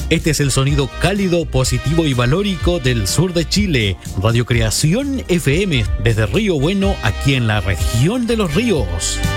Este es el sonido cálido, positivo y valórico del sur de Chile. Radio Creación FM desde Río Bueno, aquí en la región de los ríos.